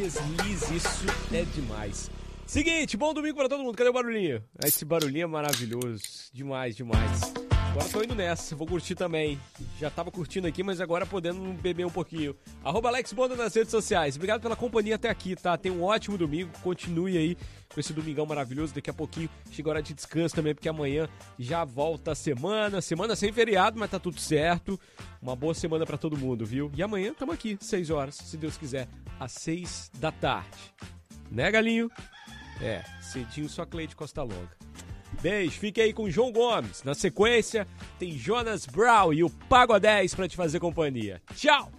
deslize, isso é demais. Seguinte, bom domingo pra todo mundo. Cadê o barulhinho? Esse barulhinho é maravilhoso. Demais, demais. Agora tô indo nessa, vou curtir também. Já tava curtindo aqui, mas agora podendo beber um pouquinho. @AlexBonda nas redes sociais. Obrigado pela companhia até aqui, tá? Tenha um ótimo domingo. Continue aí com esse domingão maravilhoso. Daqui a pouquinho chega a hora de descanso também, porque amanhã já volta a semana. Semana sem feriado, mas tá tudo certo. Uma boa semana pra todo mundo, viu? E amanhã tamo aqui, 6 horas, se Deus quiser, às 6 da tarde. Né, galinho? Cedinho só Cleide Costa Longa. Beijo, fique aí com João Gomes. Na sequência, tem Jonas Brown e o Pago 10 pra te fazer companhia. Tchau!